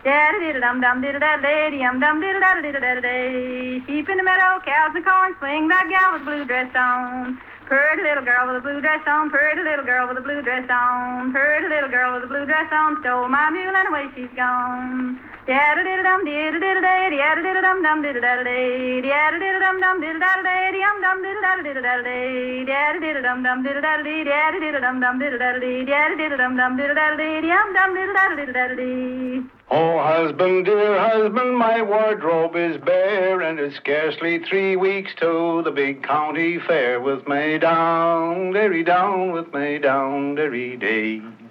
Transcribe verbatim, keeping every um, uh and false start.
Da-da-da-dum-dum-diddle-da-da-day, dum-dum-diddle-da-da-diddle-da-da-day. Sheep in the meadow, cows in the corn, swing that gal with the blue dress on. Pretty little girl with a blue dress on, pretty little girl with a blue dress on, pretty little girl with a blue dress on, stole my mule and away she's gone. Da-da-da-dum-diddle-diddle-day, da-da-da-dum-dum-diddle-da-da-day, da-da-da-dum-dum-diddle-da-da-day, dum-dum-diddle-da-da-diddle-da-da-day, da-da-da-dum-dum-diddle-da-da-day, da-da-da-dum-dum-diddle-da-da-day, da-da-da-dum-dum-diddle-da-da-day, dum-dum-diddle-da-da-diddle-da-da-day. Oh, husband, dear husband, my wardrobe is bare, and it's scarcely three weeks to the big county fair with me down, derry down, with me down, derry day.